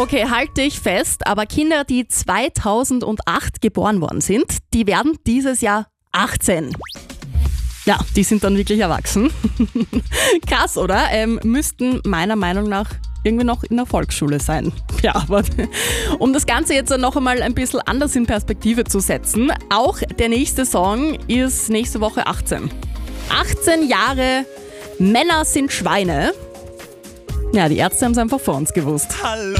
Okay, halt dich fest, aber Kinder, die 2008 geboren worden sind, die werden dieses Jahr 18. Ja, die sind dann wirklich erwachsen. Krass, oder? Müssten meiner Meinung nach irgendwie noch in der Volksschule sein. Ja, aber um das Ganze jetzt noch einmal ein bisschen anders in Perspektive zu setzen, auch der nächste Song ist nächste Woche 18. 18 Jahre, Männer sind Schweine. Ja, die Ärzte haben es einfach vor uns gewusst. Hallo!